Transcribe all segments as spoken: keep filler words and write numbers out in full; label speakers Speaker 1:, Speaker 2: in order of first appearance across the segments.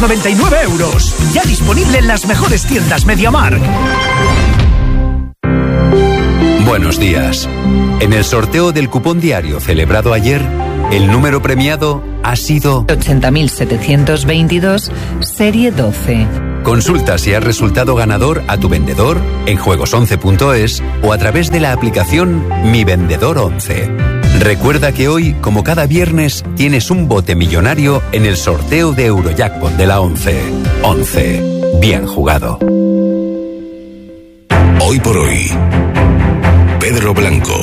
Speaker 1: noventa y nueve euros. Ya disponible en las mejores tiendas MediaMarkt.
Speaker 2: Buenos días. En el sorteo del cupón diario celebrado ayer, el número premiado ha sido
Speaker 3: ochenta mil setecientos veintidós, serie doce.
Speaker 2: Consulta si has resultado ganador a tu vendedor en juegos once punto es o a través de la aplicación Mi Vendedor once. Recuerda que hoy, como cada viernes, tienes un bote millonario en el sorteo de Eurojackpot de la once. once. Bien jugado.
Speaker 4: Hoy por hoy, Pedro Blanco.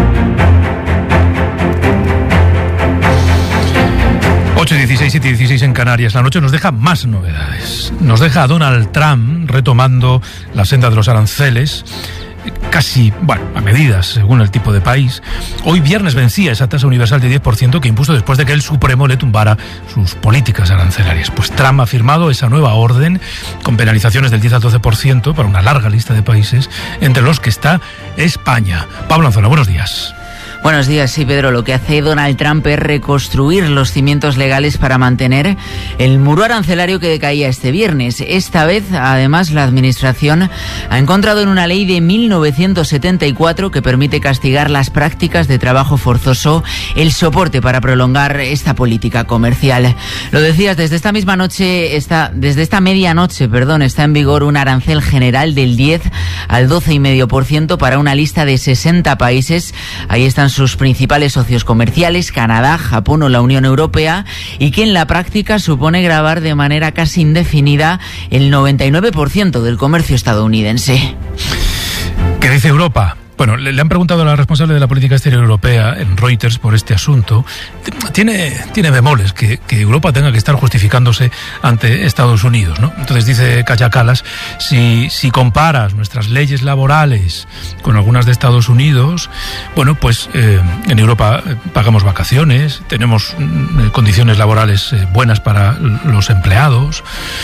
Speaker 5: ocho y dieciséis, siete y dieciséis en Canarias. La noche nos deja más novedades. Nos deja a Donald Trump retomando la senda de los aranceles, casi, bueno, a medidas según el tipo de país. Hoy viernes vencía esa tasa universal de diez por ciento que impuso después de que el Supremo le tumbara sus políticas arancelarias. Pues Trump ha firmado esa nueva orden con penalizaciones del diez al doce por ciento para una larga lista de países, entre los que está España. Pablo Anzona, buenos días.
Speaker 6: Buenos días, sí, Pedro. Lo que hace Donald Trump es reconstruir los cimientos legales para mantener el muro arancelario que decaía este viernes. Esta vez, además, la Administración ha encontrado en una ley de mil novecientos setenta y cuatro que permite castigar las prácticas de trabajo forzoso el soporte para prolongar esta política comercial. Lo decías, desde esta misma noche, está, desde esta medianoche, perdón, está en vigor un arancel general del diez al doce coma cinco por ciento para una lista de sesenta países. Ahí están sus principales socios comerciales, Canadá, Japón o la Unión Europea, y que en la práctica supone gravar de manera casi indefinida el noventa y nueve por ciento del comercio estadounidense.
Speaker 5: ¿Qué dice Europa? Bueno, le, le han preguntado a la responsable de la política exterior europea en Reuters por este asunto. Tiene, tiene bemoles que, que Europa tenga que estar justificándose ante Estados Unidos, ¿no? Entonces dice Kaja Kallas, si, si comparas nuestras leyes laborales con algunas de Estados Unidos, bueno, pues eh, en Europa pagamos vacaciones, tenemos eh, condiciones laborales eh, buenas para los empleados,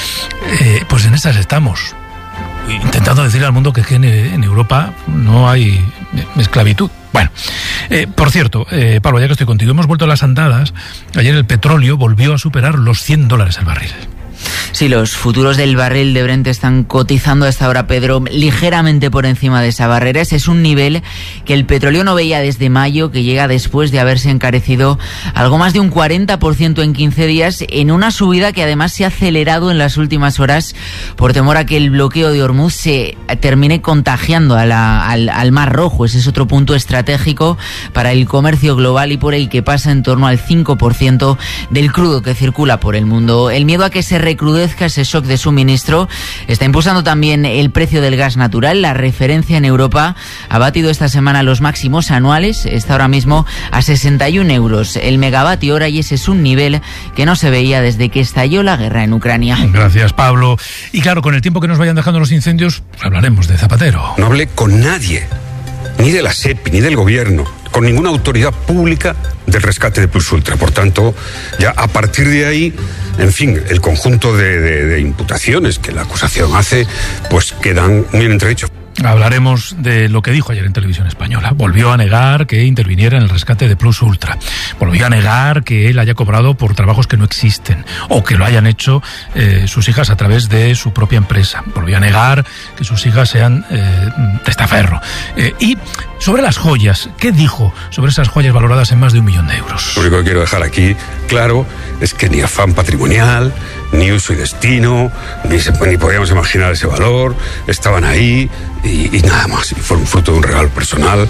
Speaker 5: eh, pues en estas estamos. Intentando decirle al mundo que en, en Europa no hay esclavitud. Bueno, eh, por cierto, eh, Pablo, ya que estoy contigo, hemos vuelto a las andadas. Ayer el petróleo volvió a superar los cien dólares el barril.
Speaker 6: Sí, los futuros del barril de Brent están cotizando a esta hora, Pedro, ligeramente por encima de esa barrera. Ese es un nivel que el petróleo no veía desde mayo, que llega después de haberse encarecido algo más de un cuarenta por ciento en quince días, en una subida que además se ha acelerado en las últimas horas por temor a que el bloqueo de Hormuz se termine contagiando a la, al, al Mar Rojo. Ese es otro punto estratégico para el comercio global y por el que pasa en torno al cinco por ciento del crudo que circula por el mundo. El miedo a que se recrudezca ese shock de suministro está impulsando también el precio del gas natural. La referencia en Europa ha batido esta semana los máximos anuales, está ahora mismo a sesenta y un euros el megavatio hora, y ese es un nivel que no se veía desde que estalló la guerra en Ucrania.
Speaker 5: Gracias, Pablo. Y claro, con el tiempo que nos vayan dejando los incendios, hablaremos de Zapatero.
Speaker 7: No hablé con nadie, ni de la SEPI, ni del gobierno, con ninguna autoridad pública del rescate de Plus Ultra. Por tanto, ya a partir de ahí, en fin, el conjunto de, de, de imputaciones que la acusación hace, pues quedan muy en entredicho.
Speaker 5: Hablaremos de lo que dijo ayer en Televisión Española. Volvió a negar que interviniera en el rescate de Plus Ultra. Volvió a negar que él haya cobrado por trabajos que no existen o que lo hayan hecho eh, sus hijas a través de su propia empresa. Volvió a negar que sus hijas sean eh, testaferro. Eh, y sobre las joyas, ¿qué dijo sobre esas joyas valoradas en más de un millón de euros?
Speaker 7: Lo único que quiero dejar aquí claro es que ni afán patrimonial, ni uso y destino, ni, se, ni podíamos imaginar ese valor, estaban ahí y, y nada más. Y fue un fruto de un regalo personal,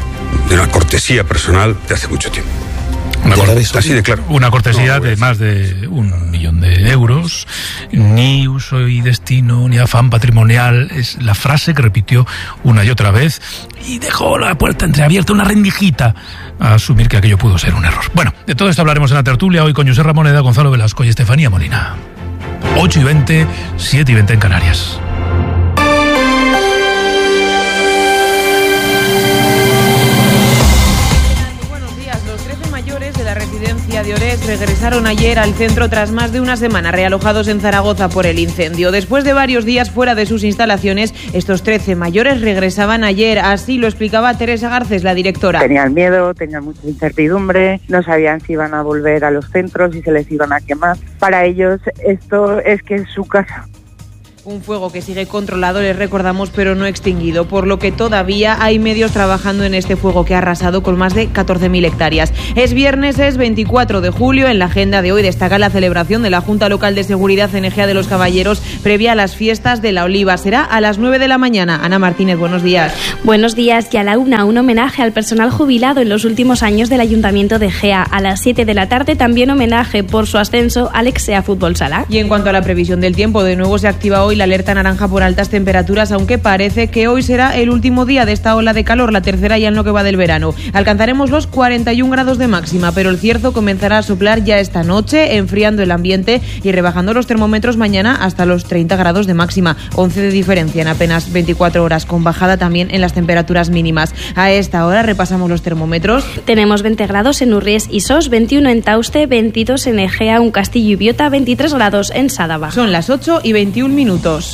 Speaker 7: de una cortesía personal de hace mucho tiempo.
Speaker 5: Una, cor-
Speaker 7: así de claro.
Speaker 5: Una cortesía no, de más de un millón de euros, ni uso y destino, ni afán patrimonial, es la frase que repitió una y otra vez y dejó la puerta entreabierta, una rendijita a asumir que aquello pudo ser un error. Bueno, de todo esto hablaremos en la tertulia hoy con José Ramoneda, Gonzalo Velasco y Estefanía Molina. ocho y veinte, siete y veinte en Canarias.
Speaker 8: Buenos días. Los trece mayores de la residencia de de Orés regresaron ayer al centro tras más de una semana realojados en Zaragoza por el incendio. Después de varios días fuera de sus instalaciones, estos trece mayores regresaban ayer. Así lo explicaba Teresa Garcés, la directora.
Speaker 9: Tenían miedo, tenían mucha incertidumbre, no sabían si iban a volver a los centros, si se les iban a quemar. Para ellos esto es que es su casa.
Speaker 8: Un fuego que sigue controlado, les recordamos, pero no extinguido, por lo que todavía hay medios trabajando en este fuego que ha arrasado con más de catorce mil hectáreas. Es viernes, es veinticuatro de julio. En la agenda de hoy destaca la celebración de la Junta Local de Seguridad en Ejea de los Caballeros previa a las fiestas de la Oliva. Será a las nueve de la mañana. Ana Martínez, buenos días.
Speaker 10: Buenos días. Y a la una, un homenaje al personal jubilado en los últimos años del Ayuntamiento de Ejea. A las siete de la tarde también homenaje por su ascenso al Exea Fútbol Sala.
Speaker 8: Y en cuanto a la previsión del tiempo, de nuevo se activa hoy la alerta naranja por altas temperaturas, aunque parece que hoy será el último día de esta ola de calor, la tercera ya en lo que va del verano. Alcanzaremos los cuarenta y un grados de máxima, pero el cierzo comenzará a soplar ya esta noche, enfriando el ambiente y rebajando los termómetros mañana hasta los treinta grados de máxima, once de diferencia en apenas veinticuatro horas, con bajada también en las temperaturas mínimas. A esta hora repasamos los termómetros.
Speaker 10: Tenemos veinte grados en Urries y Sos, veintiuno en Tauste, veintidós en Egea, un Castillo y Biota, veintitrés grados en Sádava.
Speaker 8: Son las ocho y veintiún minutos.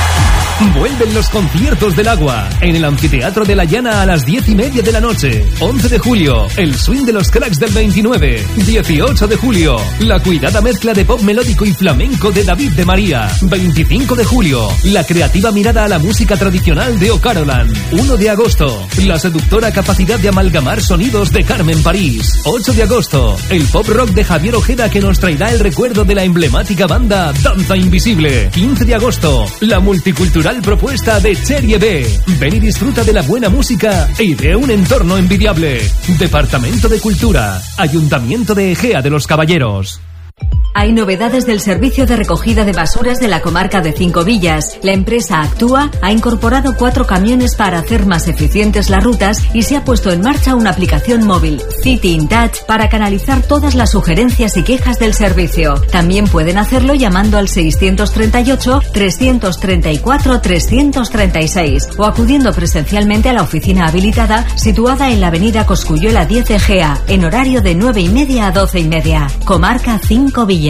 Speaker 11: Vuelven los conciertos del agua en el Anfiteatro de la Llana a las diez y media de la noche. once de julio, el swing de los cracks del veintinueve. dieciocho de julio, la cuidada mezcla de pop melódico y flamenco de David de María. veinticinco de julio, la creativa mirada a la música tradicional de O'Carolan. uno de agosto, la seductora capacidad de amalgamar sonidos de Carmen París. ocho de agosto, el pop rock de Javier Ojeda que nos traerá el recuerdo de la emblemática banda Danza Invisible. quince de agosto, la multicultural propuesta de Cherie B. Ven y disfruta de la buena música y de un entorno envidiable. Departamento de Cultura, Ayuntamiento de Ejea de los Caballeros.
Speaker 12: Hay novedades del servicio de recogida de basuras de la comarca de Cinco Villas. La empresa Actúa ha incorporado cuatro camiones para hacer más eficientes las rutas y se ha puesto en marcha una aplicación móvil, City in Touch, para canalizar todas las sugerencias y quejas del servicio. También pueden hacerlo llamando al seiscientos treinta y ocho, trescientos treinta y cuatro, trescientos treinta y seis o acudiendo presencialmente a la oficina habilitada situada en la avenida Cosculluela diez de Ejea, en horario de nueve y media a doce y media. Comarca Cinco Villas.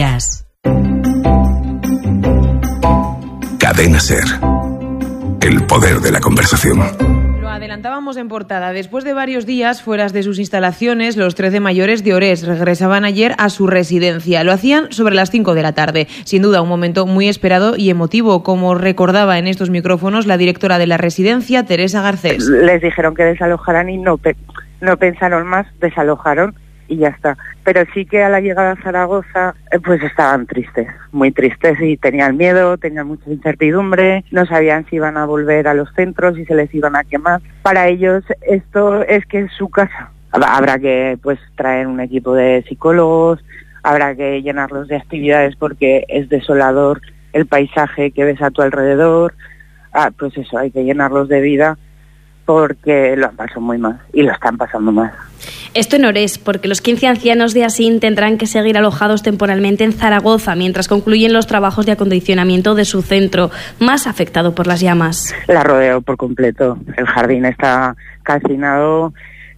Speaker 4: Cadena SER. El poder de la conversación.
Speaker 8: Lo adelantábamos en portada. Después de varios días fuera de sus instalaciones, los trece mayores de Orés regresaban ayer a su residencia. Lo hacían sobre las cinco de la tarde. Sin duda, un momento muy esperado y emotivo, como recordaba en estos micrófonos la directora de la residencia, Teresa Garcés.
Speaker 9: Les dijeron que desalojaran y no, pe- no pensaron más, desalojaron y ya está. Pero sí que a la llegada a Zaragoza eh, pues estaban tristes, muy tristes, y tenían miedo, tenían mucha incertidumbre, no sabían si iban a volver a los centros, si se les iban a quemar. Para ellos esto es que es su casa. Habrá que pues traer un equipo de psicólogos, habrá que llenarlos de actividades porque es desolador el paisaje que ves a tu alrededor. Ah, pues eso, hay que llenarlos de vida porque lo han pasado muy mal y lo están pasando mal.
Speaker 10: Esto en Orés, porque los quince ancianos de Asín tendrán que seguir alojados temporalmente en Zaragoza mientras concluyen los trabajos de acondicionamiento de su centro, más afectado por las llamas.
Speaker 9: La rodeo por completo. El jardín está calcinado,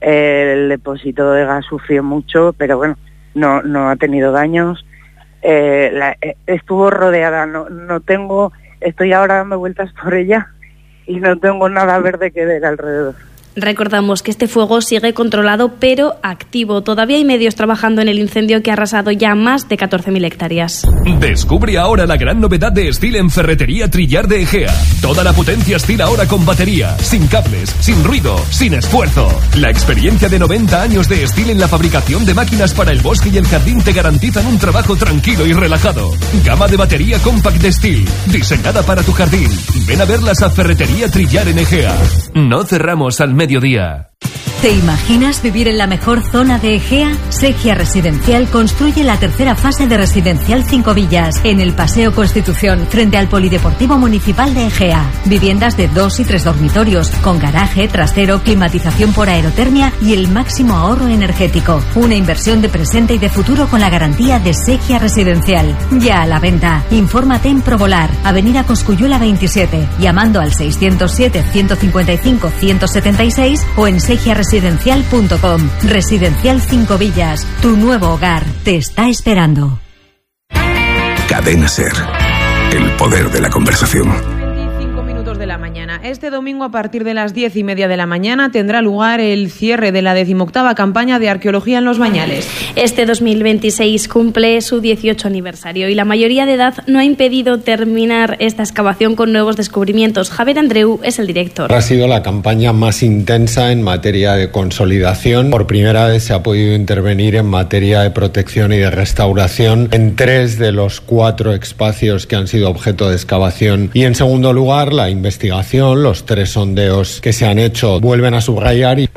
Speaker 9: el depósito de gas sufrió mucho, pero bueno, no no ha tenido daños. Eh, la, eh, estuvo rodeada, no no tengo, estoy ahora dando vueltas por ella y no tengo nada verde que ver alrededor.
Speaker 10: Recordamos que este fuego sigue controlado pero activo. Todavía hay medios trabajando en el incendio que ha arrasado ya más de catorce mil hectáreas.
Speaker 11: Descubre ahora la gran novedad de Stihl en Ferretería Trillar de Egea. Toda la potencia Stihl ahora con batería, sin cables, sin ruido, sin esfuerzo. La experiencia de noventa años de Stihl en la fabricación de máquinas para el bosque y el jardín te garantizan un trabajo tranquilo y relajado. Gama de batería compact de Stihl, diseñada para tu jardín. Ven a verlas a Ferretería Trillar en Egea. No cerramos al mediodía.
Speaker 12: ¿Te imaginas vivir en la mejor zona de Egea? Segia Residencial construye la tercera fase de Residencial Cinco Villas, en el Paseo Constitución, frente al Polideportivo Municipal de Egea. Viviendas de dos y tres dormitorios, con garaje, trastero, climatización por aerotermia y el máximo ahorro energético. Una inversión de presente y de futuro con la garantía de Segia Residencial. Ya a la venta. Infórmate en Provolar, Avenida Cosculluela veintisiete, llamando al seiscientos siete, ciento cincuenta y cinco, ciento setenta y seis o en segia residencial residencial punto com. Residencial Cinco Villas, tu nuevo hogar te está esperando.
Speaker 4: Cadena SER, el poder de la conversación.
Speaker 8: De la mañana. Este domingo a partir de las diez y media de la mañana tendrá lugar el cierre de la decimoctava campaña de arqueología en Los Bañales.
Speaker 10: Este dos mil veintiséis cumple su dieciocho aniversario y la mayoría de edad no ha impedido terminar esta excavación con nuevos descubrimientos. Javier Andreu es el director.
Speaker 13: Ha sido la campaña más intensa en materia de consolidación. Por primera vez se ha podido intervenir en materia de protección y de restauración en tres de los cuatro espacios que han sido objeto de excavación. Y en segundo lugar, la investigación, los tres sondeos que se han hecho vuelven a subrayar